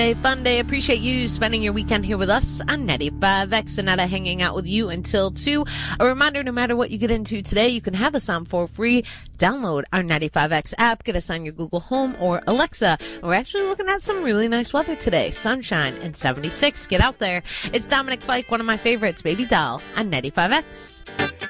Fun day. Appreciate you spending your weekend here with us on 95X. Annetta hanging out with you until 2. A reminder, no matter what you get into today, you can have us on for free. Download our 95X app. Get us on your Google Home or Alexa. We're actually looking at some really nice weather today. Sunshine and 76. Get out there. It's Dominic Fike, one of my favorites, Baby Doll on 95X.